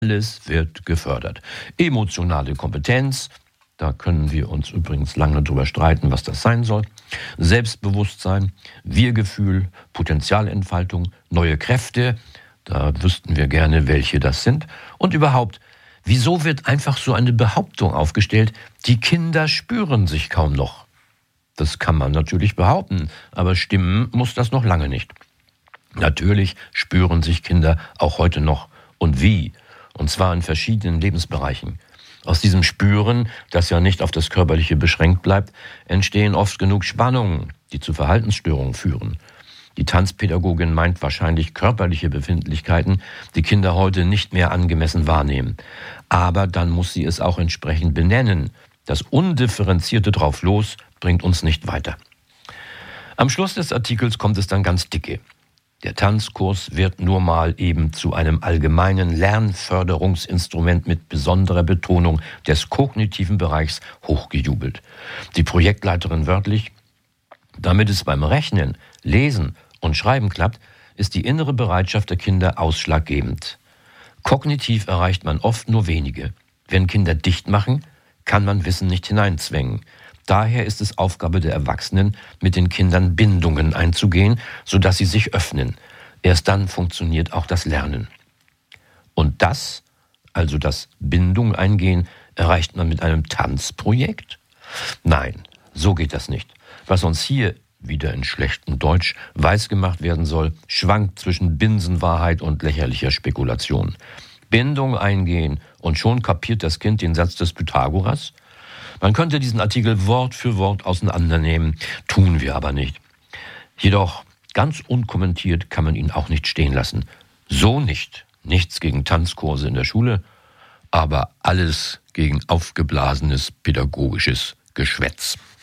Alles wird gefördert. Emotionale Kompetenz, da können wir uns übrigens lange drüber streiten, was das sein soll. Selbstbewusstsein, Wir-Gefühl, Potenzialentfaltung, neue Kräfte, da wüssten wir gerne, welche das sind. Und überhaupt, wieso wird einfach so eine Behauptung aufgestellt, die Kinder spüren sich kaum noch? Das kann man natürlich behaupten, aber stimmen muss das noch lange nicht. Natürlich spüren sich Kinder auch heute noch. Und wie? Und zwar in verschiedenen Lebensbereichen. Aus diesem Spüren, das ja nicht auf das Körperliche beschränkt bleibt, entstehen oft genug Spannungen, die zu Verhaltensstörungen führen. Die Tanzpädagogin meint wahrscheinlich körperliche Befindlichkeiten, die Kinder heute nicht mehr angemessen wahrnehmen. Aber dann muss sie es auch entsprechend benennen. Das undifferenzierte Drauflos bringt uns nicht weiter. Am Schluss des Artikels kommt es dann ganz dicke. Der Tanzkurs wird nur mal eben zu einem allgemeinen Lernförderungsinstrument mit besonderer Betonung des kognitiven Bereichs hochgejubelt. Die Projektleiterin wörtlich: Damit es beim Rechnen, Lesen und Schreiben klappt, ist die innere Bereitschaft der Kinder ausschlaggebend. Kognitiv erreicht man oft nur wenige. Wenn Kinder dicht machen, kann man Wissen nicht hineinzwängen. Daher ist es Aufgabe der Erwachsenen, mit den Kindern Bindungen einzugehen, sodass sie sich öffnen. Erst dann funktioniert auch das Lernen. Und das, also das Bindung eingehen, erreicht man mit einem Tanzprojekt? Nein, so geht das nicht. Was uns hier, wieder in schlechtem Deutsch, weisgemacht werden soll, schwankt zwischen Binsenwahrheit und lächerlicher Spekulation. Bindung eingehen und schon kapiert das Kind den Satz des Pythagoras? Man könnte diesen Artikel Wort für Wort auseinandernehmen, tun wir aber nicht. Jedoch ganz unkommentiert kann man ihn auch nicht stehen lassen. So nicht. Nichts gegen Tanzkurse in der Schule, aber alles gegen aufgeblasenes pädagogisches Geschwätz.